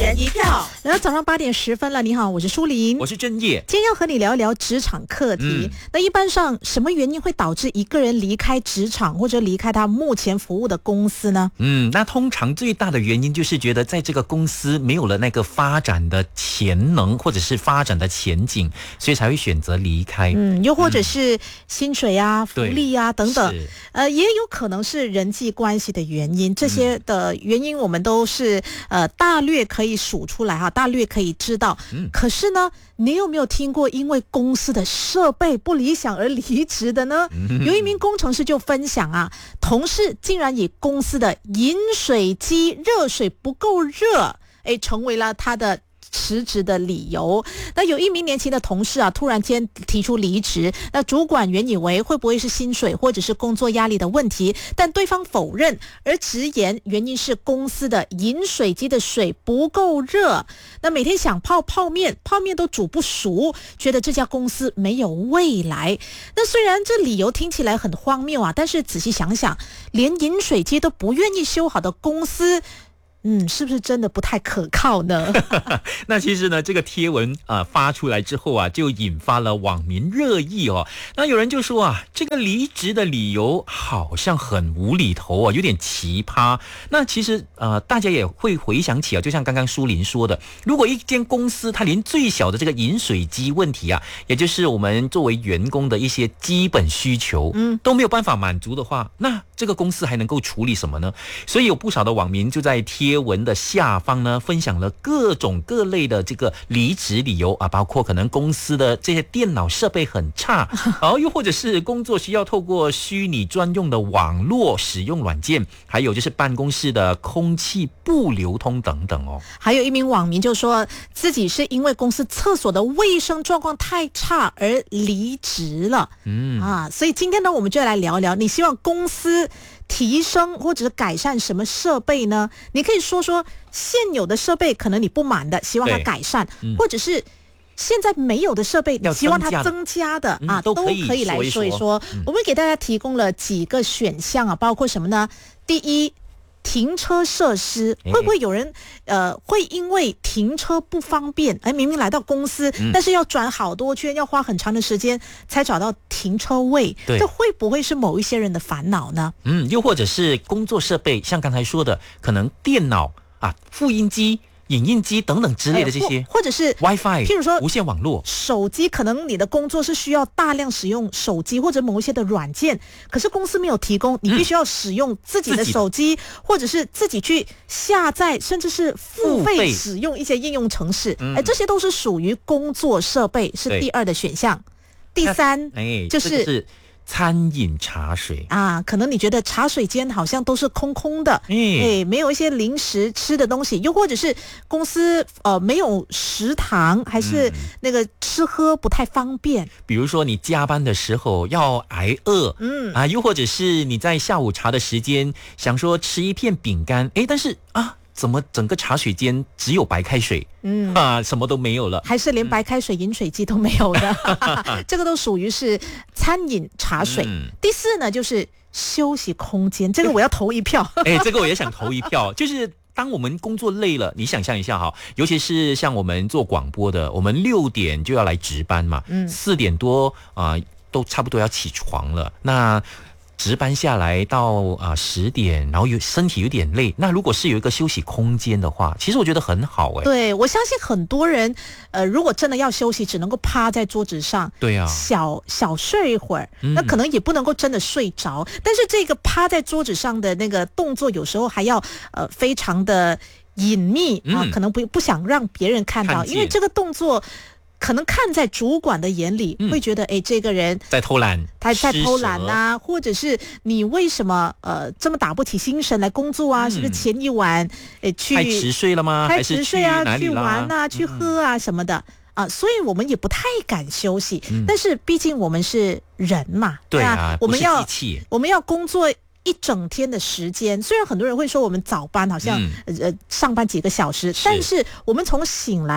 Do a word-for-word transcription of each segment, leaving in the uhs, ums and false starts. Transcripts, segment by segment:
人一票。 来到早上八点十分了，你好，我是舒玲， 我是正业。 今天要和你聊一聊职场课题。嗯、那一般上，什么原因会导致一个人离开职场或者离开他目前服务的公司呢？ 嗯，那通常最大的原因就是觉得在这个公司没有了那个发展的潜能，或者是发展的前景，所以才会选择离开。 嗯，又或者是薪水啊、嗯、福利啊等等，呃，也有可能是人际关系的原因。这些的原因我们都是呃大略可以数出来哈，大略可以知道。嗯，可是呢，你有没有听过因为公司的设备不理想而离职的呢？嗯、有一名工程师就分享啊，同事竟然以公司的饮水机热水不够热，哎，成为了他的辞职的理由。那有一名年轻的同事啊，突然间提出离职，那主管原以为会不会是薪水或者是工作压力的问题，但对方否认，而直言原因是公司的饮水机的水不够热。那每天想泡泡面，泡面都煮不熟，觉得这家公司没有未来。那虽然这理由听起来很荒谬啊，但是仔细想想，连饮水机都不愿意修好的公司，嗯，是不是真的不太可靠呢？ 那其实呢，这个贴文啊、呃、发出来之后啊，就引发了网民热议哦。那有人就说啊，这个离职的理由好像很无厘头啊，有点奇葩。那其实呃，大家也会回想起啊，就像刚刚舒林说的，如果一间公司它连最小的这个饮水机问题啊，也就是我们作为员工的一些基本需求，嗯，都没有办法满足的话，那这个公司还能够处理什么呢？所以有不少的网民就在贴文的下方呢，分享了各种各类的这个离职理由啊，包括可能公司的这些电脑设备很差，哦，又或者是工作需要透过虚拟专用的网络使用软件，还有就是办公室的空气不流通等等哦。 还有一名网民就说自己是因为公司厕所的卫生状况太差而离职了。嗯啊，所以今天呢，我们就来聊聊，你希望公司提升或者是改善什么设备呢？你可以说说现有的设备可能你不满的，希望它改善，嗯、或者是现在没有的设备你希望它增加的、嗯、啊，都可以来说一说。嗯、我们给大家提供了几个选项啊，包括什么呢？第一，停车设施，会不会有人呃会因为停车不方便，哎，明明来到公司，嗯、但是要转好多圈，要花很长的时间才找到停车位，这会不会是某一些人的烦恼呢？ 嗯，又或者是工作设备，像刚才说的，可能电脑啊、复印机、影印机等等之类的这些， 哎、或, 或者是 WiFi， 譬如说无线网络、 手机，可能你的工作是需要大量使用手机或者某一些的软件，可是公司没有提供，你必须要使用自己的手机，嗯、或者是自己去下载，甚至是付费使用一些应用程式，哎，这些都是属于工作设备，是第二的选项。第三， 哎， 就是。 这个是餐饮茶水啊，可能你觉得茶水间好像都是空空的，哎、嗯，没有一些零食吃的东西，又或者是公司呃没有食堂，还是那个吃喝不太方便。嗯、 比如说你加班的时候要挨饿，嗯啊，又或者是你在下午茶的时间想说吃一片饼干，哎，但是啊。怎么整个茶水间只有白开水？嗯啊，什么都没有了， 还是连白开水、饮水机都没有的，这个都属于是餐饮茶水。嗯、第四呢，就是休息空间，这个我要投一票。 哎，这个我也想投一票，就是当我们工作累了，你想象一下哈，尤其是像我们做广播的，我们六点就要来值班嘛，嗯，四点多啊、呃、都差不多要起床了，那。值班下来到啊十点，然后有身体有点累。那如果是有一个休息空间的话，其实我觉得很好哎。 对，我相信很多人，呃，如果真的要休息，只能够趴在桌子上， 对啊， 小小睡一会儿，嗯、那可能也不能够真的睡着。但是这个趴在桌子上的那个动作，有时候还要呃非常的隐秘啊，嗯、可能不不想让别人看到，看因为这个动作。可能看在主管的眼里，嗯、会觉得，哎，这个人在偷懒， 他在偷懒啊，或者是你为什么呃这么打不起精神来工作啊？嗯、是不是前一晚诶去太迟睡了吗？ 太迟睡啊， 去玩啊，去喝啊什么的啊，所以我们也不太敢休息。嗯、但是毕竟我们是人嘛， 对啊， 我们要不是机器我们要工作。一整天的时间，虽然很多人会说我们早班好像、嗯、呃上班几个小时，但是我们从醒来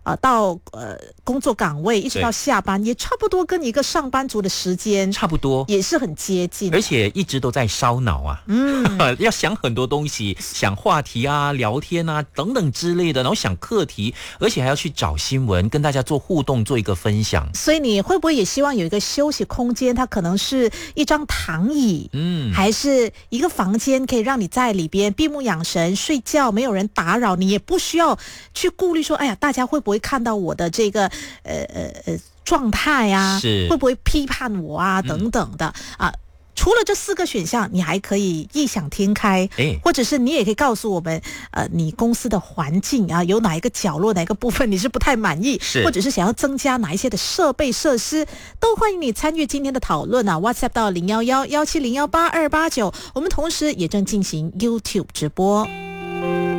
呃到呃工作岗位，一直到下班，也差不多跟一个上班族的时间差不多， 也是很接近， 而且一直都在烧脑啊，嗯，要想很多东西，想话题啊、聊天啊等等之类的，然后想课题，而且还要去找新闻，跟大家做互动，做一个分享。 所以你会不会也希望有一个休息空间？它可能是一张躺椅，嗯，还是一个房间，可以让你在里边闭目养神、睡觉，没有人打扰你，也不需要去顾虑说，哎呀，大家会不会看到我的这个呃呃呃状态啊？ 是会不会批判我啊？等等的、嗯、啊。除了这四个选项，你还可以异想天开， 哎， 或者是你也可以告诉我们，呃，你公司的环境啊，有哪一个角落、哪一个部分你是不太满意， 是， 或者是想要增加哪一些的设备设施，都欢迎你参与今天的讨论啊 ！WhatsApp 到零幺幺幺七零幺八二八九，我们同时也正进行 YouTube 直播。